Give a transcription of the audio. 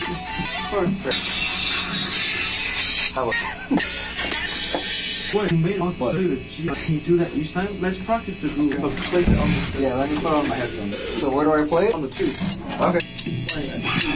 What you made on what? Can you do that each time? Let's practice the groove. Place it on the Yeah, let me put on my headphones. So where do I play it? on the 2. Okay.